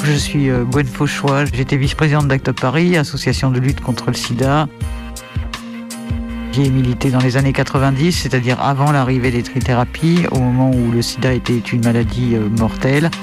Je suis Gwen Fauchois, j'étais vice-présidente d'Act Up Paris, association de lutte contre le sida. J'ai milité dans les années 90, c'est-à-dire avant l'arrivée des trithérapies, au moment où le sida était une maladie mortelle.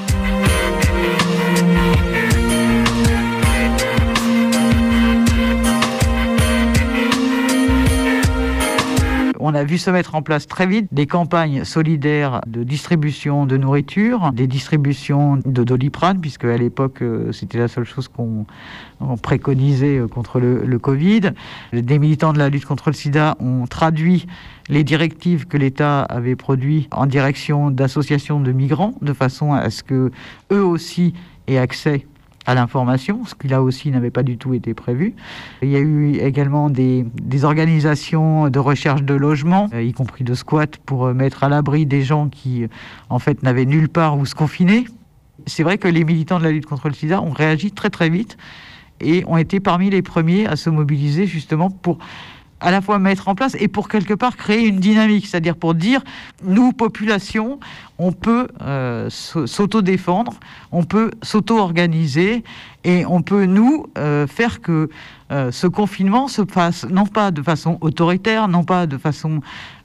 On a vu se mettre en place très vite des campagnes solidaires de distribution de nourriture, des distributions de Doliprane, puisque à l'époque, c'était la seule chose qu'on préconisait contre le Covid. Des militants de la lutte contre le sida ont traduit les directives que l'État avait produites en direction d'associations de migrants, de façon à ce que eux aussi aient accès à l'information, ce qui là aussi n'avait pas du tout été prévu. Il y a eu également des organisations de recherche de logement, y compris de squats, pour mettre à l'abri des gens qui, en fait, n'avaient nulle part où se confiner. C'est vrai que les militants de la lutte contre le sida ont réagi très très vite et ont été parmi les premiers à se mobiliser justement pour à la fois mettre en place et pour quelque part créer une dynamique, c'est-à-dire pour dire, nous, population, on peut s'auto-défendre, on peut s'auto-organiser et on peut, nous, faire que ce confinement se fasse, non pas de façon autoritaire, non pas de façon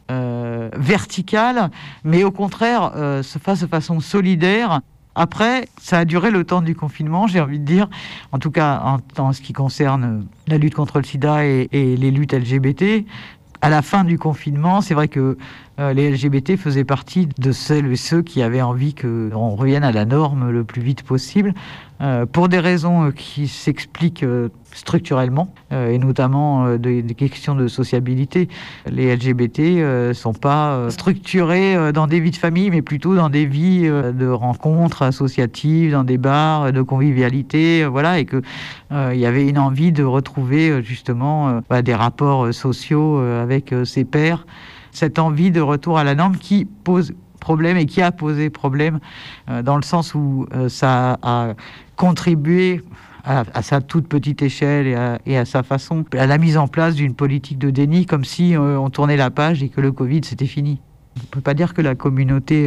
verticale, mais au contraire, se fasse de façon solidaire. Après, ça a duré le temps du confinement, j'ai envie de dire, en tout cas en ce qui concerne la lutte contre le sida et les luttes LGBT. À la fin du confinement, c'est vrai que les LGBT faisaient partie de celles et ceux qui avaient envie qu'on revienne à la norme le plus vite possible, pour des raisons qui s'expliquent structurellement, et notamment des questions de sociabilité. Les LGBT sont pas structurés dans des vies de famille, mais plutôt dans des vies de rencontres associatives, dans des bars, de convivialité, voilà, et que il y avait une envie de retrouver justement des rapports sociaux avec ses pairs. Cette envie de retour à la norme qui pose problème et qui a posé problème dans le sens où ça a contribué à sa toute petite échelle et à sa façon à la mise en place d'une politique de déni, comme si on tournait la page et que le Covid c'était fini. On ne peut pas dire que la communauté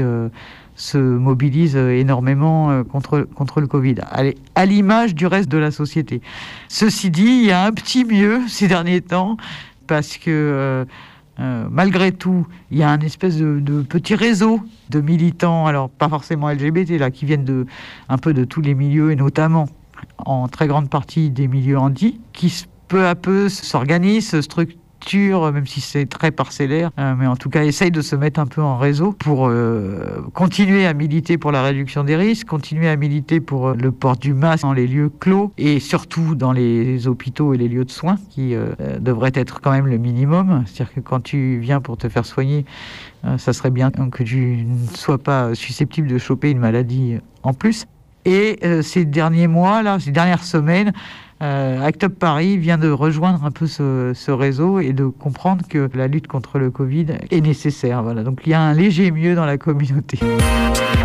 se mobilise énormément contre le Covid, à l'image du reste de la société. Ceci dit, il y a un petit mieux ces derniers temps, parce que malgré tout, il y a un espèce de petit réseau de militants, alors pas forcément LGBT, là, qui viennent un peu de tous les milieux, et notamment en très grande partie des milieux handi, qui peu à peu s'organisent, se structurent, même si c'est très parcellaire, mais en tout cas essayent de se mettre un peu en réseau pour continuer à militer pour la réduction des risques, continuer à militer pour le port du masque dans les lieux clos et surtout dans les hôpitaux et les lieux de soins qui devraient être quand même le minimum. C'est-à-dire que quand tu viens pour te faire soigner, ça serait bien que tu ne sois pas susceptible de choper une maladie en plus. Et ces derniers mois, là, ces dernières semaines, Act Up Paris vient de rejoindre un peu ce réseau et de comprendre que la lutte contre le Covid est nécessaire. Voilà. Donc il y a un léger mieux dans la communauté.